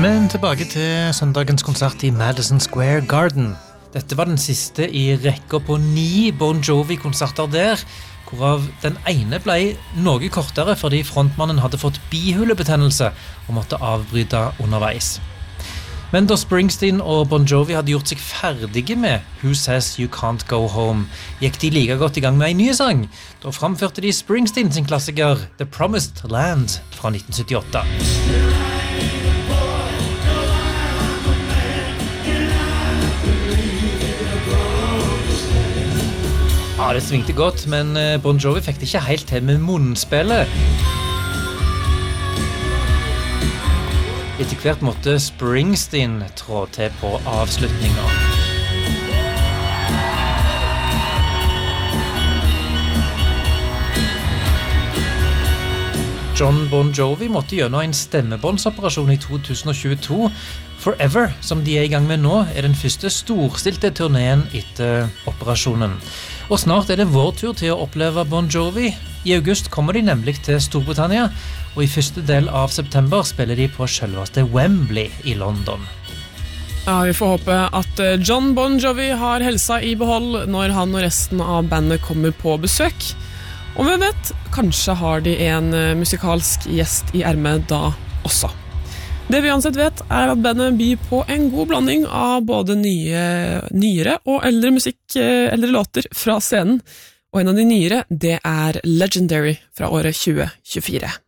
Men tilbake til søndagens konsert i Madison Square Garden. Dette var den siste i rekka på 9 Bon Jovi-konserter der, hvorav den ene ble noe kortere fordi frontmannen hadde fått bihulebetennelse og måtte avbryte underveis. Men da Springsteen og Bon Jovi hadde gjort seg ferdige med Who Says You Can't Go Home, gikk de like godt i gang med en ny sang. Da framførte de Springsteen sin klassiker The Promised Land fra 1978. Ja, det svingte godt, men Bon Jovi fikk det ikke helt til med munnspillet. Etter hvert måtte Springsteen trå til på avslutninga. John Bon Jovi måtte gjennom en stemmebåndsoperasjon i 2022. Forever, som de er i gang med nå, er den første storstilte turneen etter operasjonen. Og snart er det vår tur til å oppleve Bon Jovi. I august kommer de nemlig til Storbritannia, og i første del av september spiller de på selveste Wembley i London. Ja, vi får håpe at John Bon Jovi har helsa i behold når han og resten av bandet kommer på besøk. Og hvem vet, kanskje har de en musikalsk gjest i ermet da også. Det vi uansett vet er at bandet byr på en god blanding av både nyere og eldre musikk, eldre låter fra scenen. Og en av de nyere, det er Legendary fra året 2024.